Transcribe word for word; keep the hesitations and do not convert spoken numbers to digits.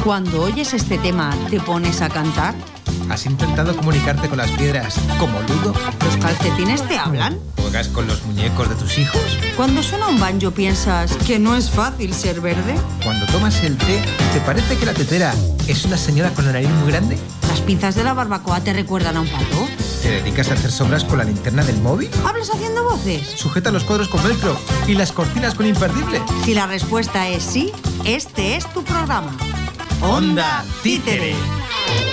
Cuando oyes este tema, ¿te pones a cantar? ¿Has intentado comunicarte con las piedras como Ludo? ¿Los calcetines te hablan? ¿Juegas con los muñecos de tus hijos? Cuando suena un banjo, ¿piensas que no es fácil ser verde? Cuando tomas el té, ¿te parece que la tetera es una señora con la nariz muy grande? ¿Las pinzas de la barbacoa te recuerdan a un pato? ¿Te dedicas a hacer sombras con la linterna del móvil? ¿Hablas haciendo voces? ¿Sujeta los cuadros con velcro y las cortinas con imperdible? Si la respuesta es sí, este es tu programa. ¡Onda Títere!